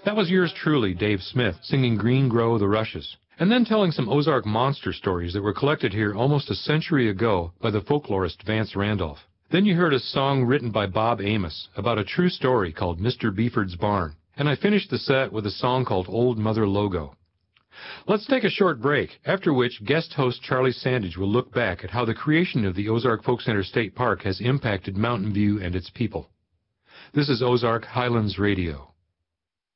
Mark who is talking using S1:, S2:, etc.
S1: That was yours truly, Dave Smith, singing Green Grow the Rushes, and then telling some Ozark monster stories that were collected here almost a century ago by the folklorist Vance Randolph. Then you heard a song written by Bob Amos about a true story called Mr. Beeford's Barn, and I finished the set with a song called Old Mother Logo. Let's take a short break, after which guest host Charlie Sandage will look back at how the creation of the Ozark Folk Center State Park has impacted Mountain View and its people. This is Ozark Highlands Radio.